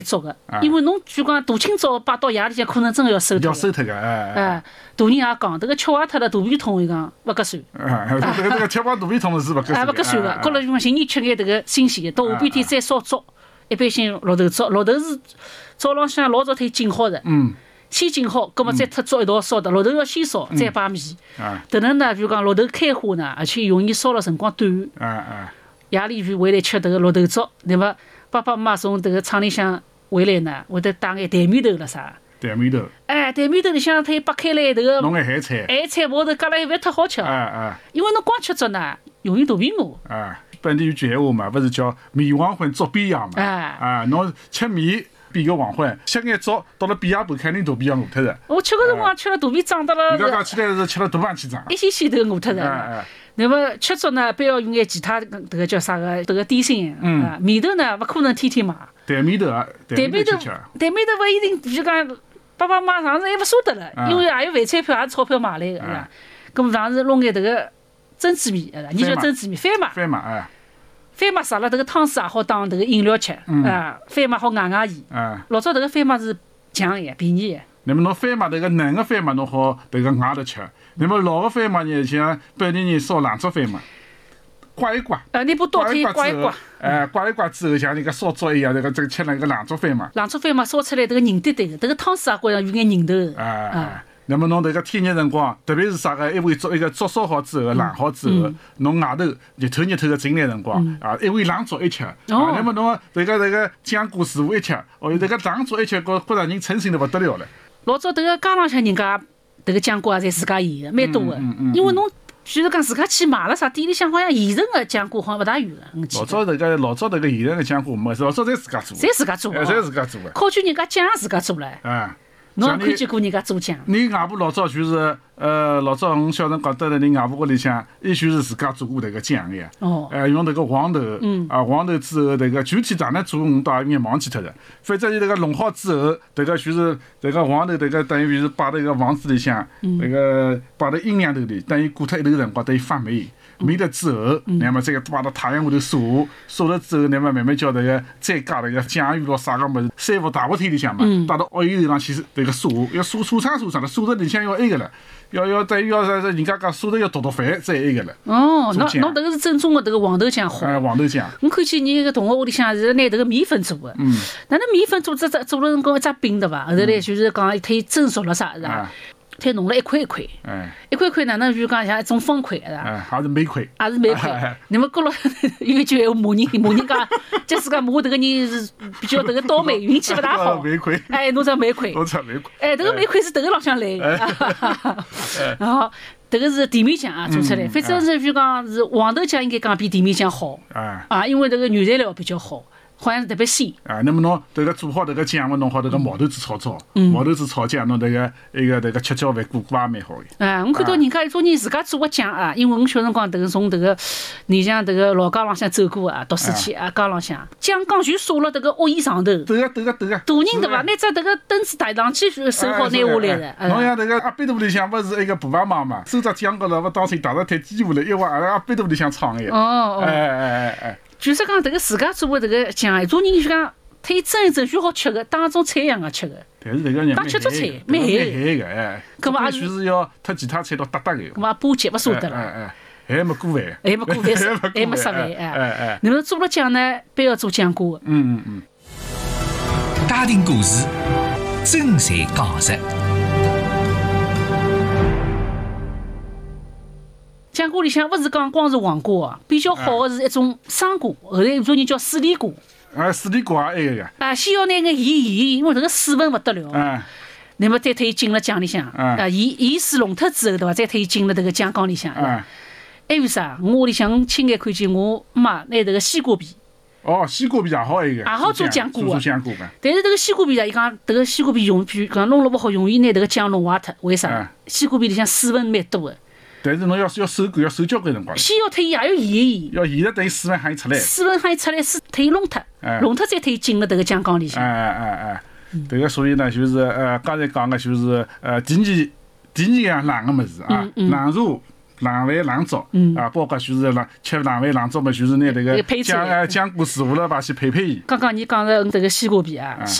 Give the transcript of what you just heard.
捉个，因为侬就讲大清早摆到夜里向，可能真个要收脱。 要收脱个， 大人也讲，迭个吃坏脱了肚皮痛，伊讲勿合算。 这个吃坏肚皮痛是勿合算。 勿合算个，觉了就讲寻人吃眼迭个新鲜个，到下半天再烧粥。一般性绿豆粥，绿豆是早浪向老早天浸好的。先浸好，葛末再特粥一道烧的。绿豆要先烧，再摆面。迭能呢，就讲绿豆开花呢，而且容易烧了辰光短。夜里就回来吃迭个绿豆粥，那么爸爸妈妈从迭个厂里向回来呢，会得带眼蛋面头了啥？ 蛋面头。 蛋面头里向它掰开来迭个。 弄眼咸菜。 咸菜毛头夹了一饭忒好吃。因为侬光吃粥呢，容易肚皮饿。 本地有句闲话嘛，勿是叫面黄昏粥边样嘛？侬吃面。变个黄昏，吃眼粥，到了边夜半肯定肚皮要饿脱的。 我吃个辰光吃了肚皮胀得了。 人家讲起来是吃了大胖去胀。 一些都饿脱的。那么吃粥呢，不要用眼其他迭个叫啥个迭个点心。面头呢，勿可能天天买。 蛋面头勿一定，就讲爸爸妈妈上次还勿舍得了，因为也有饭菜票，也是钞票买来个。咁上次弄眼迭个珍珠米，你叫珍珠米，番麦。番麦撒了迭个汤水也好当迭个饮料吃，番麦好压压伊。老早迭个番麦是强个，便宜个。 那么侬番麦迭个嫩个番麦侬好迭个咬着吃，那么老个番麦呢，像本地人烧冷粥番麦，刮一刮。 你把刀腿刮一刮。 刮一刮之后，像人家烧粥一样，这个吃那个冷粥番麦。 冷粥番麦烧出来迭个凝滴滴个，迭个汤水也觉着有眼凝头个。 那么侬迭个天热辰光，特别是啥个一碗粥，一个粥烧好之后，冷好之后，侬外头日头个进来辰光，一碗冷粥一吃，那么侬迭个酱菇师傅一吃，哦，迭个冷粥一吃，觉着人称心得勿得了了。 老早迭个街浪向人家迭个酱菇也侪自家腌个，蛮多个，因为侬就是讲自家去买了啥店里向好像现成个酱菇好像勿大有个。 老早迭个现成个酱菇没，老早侪自家做。 侪自家做。 侪自家做个。 考据人家酱自家做唻。侬也看见过人家做酱？ 你外婆老早就是，老早我小辰讲得了，你外婆屋里向，伊就是自家做过迭个酱个呀。用迭个黄豆，黄豆之后，迭个具体哪能做，我倒有眼忘记脱了。反正伊迭个弄好之后，迭个就是迭个黄豆，迭个等于是摆迭个房子里向，迭个摆到阴凉头里，等于过脱一段辰光，等于发霉。霉了之后，那么这个摆到太阳下头晒了之后，那么慢慢叫迭个再加迭个酱油咯啥个物事，三伏大伏天里向嘛，带到屋檐头上去迭个晒，要晒长了，晒着里向要埃个了，要等于要人家讲晒着要毒饭再埃个了。 侬迭个是正宗的迭个黄豆酱好。 黄豆酱。 我看见你个同学屋里向是拿迭个米粉做的，哪能米粉做了辰光一只饼对伐？后头来就是讲它蒸熟了啥是吧？它弄了一块一块，一块块哪能就讲像一种方块是吧？ 还是煤块， 那么过了有一句闲话骂人讲，假使讲骂迭个人是比较迭个倒霉，运气勿大好。 煤块。 弄只煤块。迭个煤块是迭个浪向来的。然后迭个是甜面酱啊做出来，反正是就讲是黄豆酱应该讲比甜面酱好。因为迭个原材料比较好。好像是特别鲜。 那么侬迭个做好迭个酱嘛，弄好迭个毛豆子炒，毛豆子炒酱，侬迭个吃浇饭过也蛮好的。 我看到人家有种人自家做个酱啊，因为我小辰光迭个从迭个你像迭个老街浪向走过啊，读书去啊，街浪向酱缸全撒了迭个屋檐上头。 对个。大人对伐？拿只迭个凳子抬上去，手好拿下来的。 侬像迭个阿壁肚里向勿是一个婆婆妈妈，收只酱高头勿当心打着台几乎了，一会阿壁肚里向闯个。 就是讲迭个自家做的迭个酱，有种人就讲它一蒸一蒸就好吃个，当种菜一样个吃个。 但是迭个人当吃做菜蛮咸个，搿么也就是要脱其他菜到搭个。 搿么巴结勿舍得了。 还没过饭， 还没杀饭。那么做了酱呢，必要做酱锅。 家庭故事，真实讲述。 酱锅里向勿是讲光是黄瓜啊，比较好的是一种生瓜，后来有种人叫水梨瓜。 水梨瓜也埃个呀。先要拿眼盐，因为迭个水分勿得了。那么再推伊进了酱里向。盐水弄脱之后，对伐？再推伊进了迭个酱缸里向。还有啥？我屋里向亲眼看见我妈拿迭个西瓜皮。 西瓜皮也好埃个。也好做酱瓜。 做酱瓜。 但是迭个西瓜皮啊，伊讲迭个西瓜皮讲弄了勿好，容易拿迭个酱弄坏脱。为啥？西瓜皮里向水分蛮多个。 但是侬要手干，要手交关辰光。 先要脱伊，也要腌。 要腌了，等于水分喊伊出来。 水分喊伊出来，水脱伊弄脱，弄脱再脱伊进了迭个酱缸里向。 迭个所以呢，就是刚才讲个就是第二样冷个物事啊，冷茶冷饭冷粥，包括就是吃冷饭冷粥嘛，就是拿这个姜果、水胡萝卜去配伊。 刚刚你讲的这个西瓜皮啊。